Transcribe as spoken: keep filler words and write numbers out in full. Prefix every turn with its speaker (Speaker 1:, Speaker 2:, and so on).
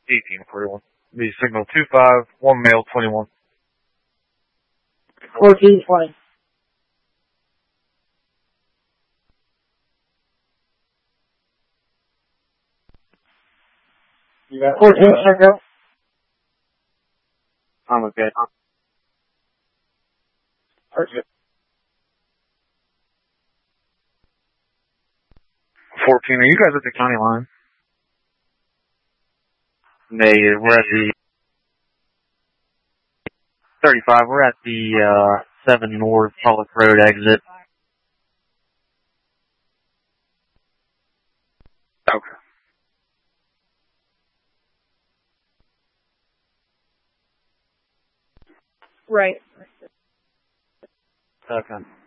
Speaker 1: eighteen forty-one. The signal two five, one male, twenty-one.
Speaker 2: fourteen twenty.
Speaker 3: You got
Speaker 2: fourteen Echo.
Speaker 3: I'm okay.
Speaker 2: Perfect.
Speaker 1: fourteen, are you guys at the county line?
Speaker 3: Negative. We're at the thirty-five. We're at the uh, seven North Pollock Road exit.
Speaker 1: Okay.
Speaker 2: Right.
Speaker 3: Okay.